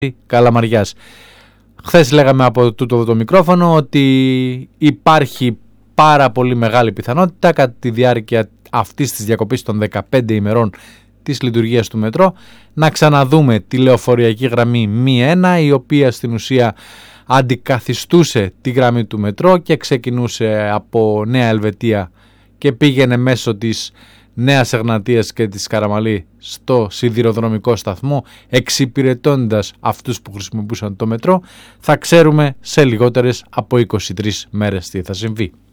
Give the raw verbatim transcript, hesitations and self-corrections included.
Καλαμαριάς. Χθες λέγαμε από τούτο το μικρόφωνο ότι υπάρχει πάρα πολύ μεγάλη πιθανότητα κατά τη διάρκεια αυτής της διακοπής των δεκαπέντε ημερών της λειτουργίας του μετρό να ξαναδούμε τη λεωφοριακή γραμμή μη ένα, η οποία στην ουσία αντικαθιστούσε τη γραμμή του μετρό και ξεκινούσε από Νέα Ελβετία και πήγαινε μέσω της Νέας Εγνατίας και της Καραμαλή στο σιδηροδρομικό σταθμό, εξυπηρετώντας αυτούς που χρησιμοποιούσαν το μετρό. Θα ξέρουμε σε λιγότερες από είκοσι τρεις μέρες τι θα συμβεί.